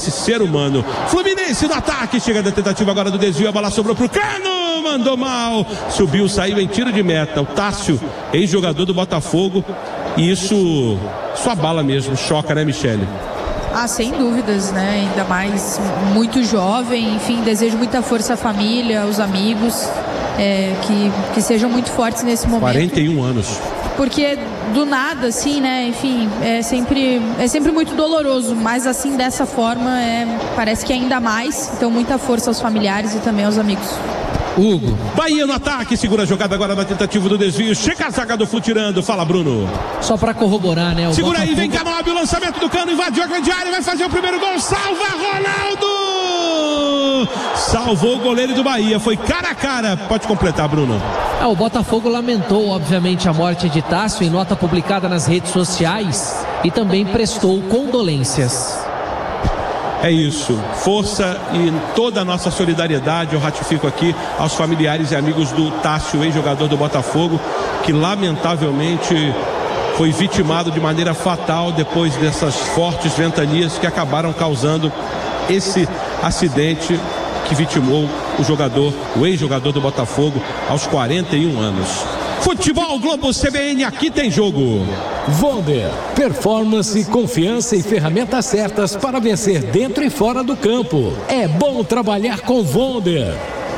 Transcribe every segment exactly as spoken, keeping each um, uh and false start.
desse ser humano. Fluminense no ataque, chega da tentativa agora do desvio, a bola sobrou pro Cano, mandou mal, subiu, saiu em tiro de meta. O Tássio, ex-jogador do Botafogo, e isso, isso abala mesmo, choca, né, Michele? Ah, sem dúvidas, né? Ainda mais muito jovem, enfim, desejo muita força à família, aos amigos, é, que, que sejam muito fortes nesse momento. quarenta e um anos. Porque do nada, assim, né, enfim, é sempre, é sempre muito doloroso, mas assim, dessa forma, é, parece que ainda mais. Então, muita força aos familiares e também aos amigos. Hugo. Bahia no ataque, segura a jogada agora na tentativa do desvio. Chega a zaga do Flu tirando. Fala, Bruno. Só pra corroborar, né? O segura Botafogo... aí, vem Canobi, o lançamento do Cano, invadiu a grande área, vai fazer o primeiro gol. Salva Ronaldo! Salvou o goleiro do Bahia. Foi cara a cara. Pode completar, Bruno. É, o Botafogo lamentou, obviamente, a morte de Tássio em nota publicada nas redes sociais e também prestou condolências. É isso, força e toda a nossa solidariedade, eu ratifico aqui aos familiares e amigos do Tássio, ex-jogador do Botafogo, que lamentavelmente foi vitimado de maneira fatal depois dessas fortes ventanias que acabaram causando esse acidente que vitimou o jogador, o ex-jogador do Botafogo, aos quarenta e um anos. Futebol Globo C B N, aqui tem jogo. Vonder, performance, confiança e ferramentas certas para vencer dentro e fora do campo. É bom trabalhar com Vonder.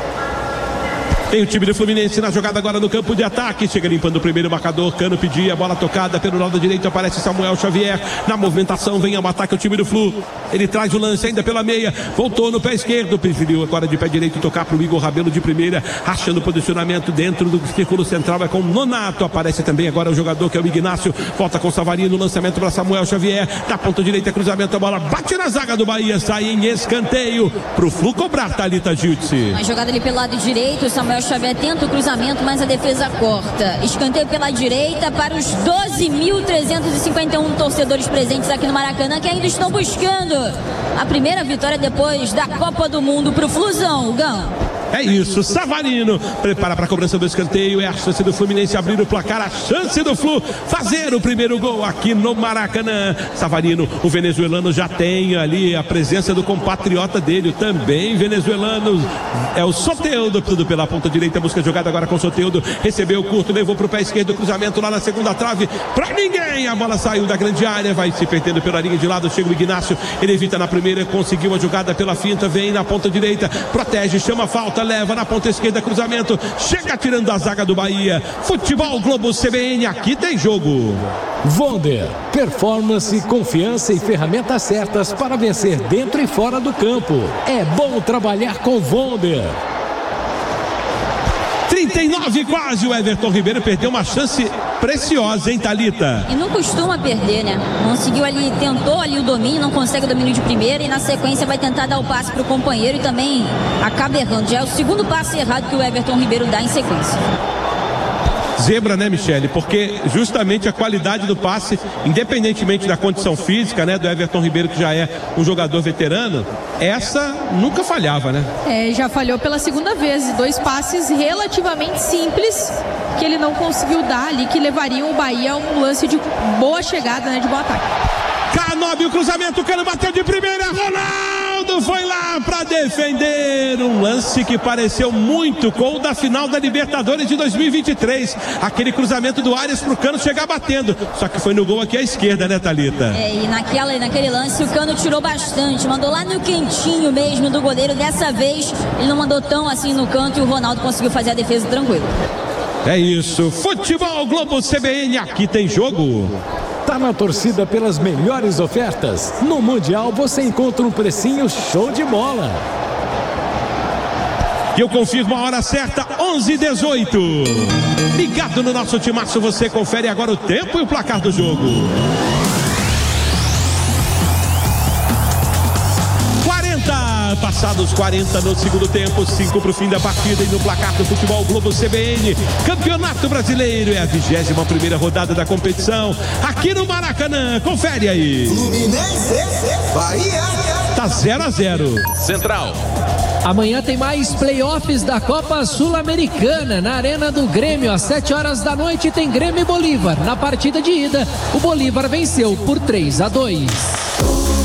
Tem o time do Fluminense na jogada agora no campo de ataque. Chega limpando o primeiro marcador. Cano pedia, bola tocada pelo lado direito. Aparece Samuel Xavier. Na movimentação vem ao ataque o time do Flu. Ele traz o lance ainda pela meia. Voltou no pé esquerdo. Preferiu agora de pé direito tocar para o Igor Rabelo de primeira. Achando o posicionamento dentro do círculo central. É com o Nonato. Aparece também agora o jogador que é o Ignácio. Volta com o Savarino. Lançamento para Samuel Xavier. Da ponta direita, cruzamento. A bola bate na zaga do Bahia. Sai em escanteio para o Flu cobrar. Thalita Jutsi. A jogada ali pelo lado direito. Samuel Xavier tenta o cruzamento, mas a defesa corta. Escanteio pela direita para os doze mil trezentos e cinquenta e um torcedores presentes aqui no Maracanã, que ainda estão buscando a primeira vitória depois da Copa do Mundo para o Flusão, Gão. É isso, Savarino prepara para a cobrança do escanteio. É a chance do Fluminense abrir o placar, a chance do Flu fazer o primeiro gol aqui no Maracanã. Savarino, o venezuelano, já tem ali a presença do compatriota dele, também venezuelano, é o Soteldo, tudo pela ponta direita, busca jogada agora com o Soteldo, recebeu curto, levou para o pé esquerdo, cruzamento lá na segunda trave, para ninguém, a bola saiu da grande área, vai se perdendo pela linha de lado, chega o Ignácio, ele evita na primeira, conseguiu a jogada pela finta, vem na ponta direita, protege, chama a falta, leva na ponta esquerda, cruzamento, chega tirando a zaga do Bahia. Futebol Globo C B N, aqui tem jogo. Vonder, performance, confiança e ferramentas certas para vencer dentro e fora do campo. É bom trabalhar com Vonder. trinta e nove quase, o Everton Ribeiro perdeu uma chance preciosa, hein, Thalita? E não costuma perder, né? Conseguiu ali, tentou ali o domínio, não consegue o domínio de primeira e na sequência vai tentar dar o passe para o companheiro e também acaba errando. Já é o segundo passe errado que o Everton Ribeiro dá em sequência. Zebra, né, Michele? Porque justamente a qualidade do passe, independentemente da condição física, né, do Everton Ribeiro, que já é um jogador veterano, essa nunca falhava, né? É, já falhou pela segunda vez. Dois passes relativamente simples que ele não conseguiu dar ali, que levariam o Bahia a um lance de boa chegada, né, de bom ataque. Canobi, o cruzamento, o Cano bateu de primeira, Ronaldo foi lá para defender, um lance que pareceu muito com o da final da Libertadores de dois mil e vinte e três, aquele cruzamento do Arias pro Cano chegar batendo, só que foi no gol aqui à esquerda, né, Thalita? É, e naquela, naquele lance o Cano tirou bastante, mandou lá no quentinho mesmo do goleiro, dessa vez ele não mandou tão assim no canto e o Ronaldo conseguiu fazer a defesa tranquilo. É isso, Futebol Globo C B N, aqui tem jogo. Tá na torcida pelas melhores ofertas? No Mundial você encontra um precinho show de bola. E eu confirmo a hora certa, onze e dezoito. Ligado no nosso timaço, você confere agora o tempo e o placar do jogo. Passados quarenta no segundo tempo, cinco para o fim da partida e no placar do Futebol Globo C B N, Campeonato Brasileiro, é a vigésima primeira rodada da competição, aqui no Maracanã, confere aí. Fluminense, Bahia, tá zero a zero. Central. Amanhã tem mais playoffs da Copa Sul-Americana na Arena do Grêmio, às sete horas da noite tem Grêmio e Bolívar. Na partida de ida, o Bolívar venceu por três a dois.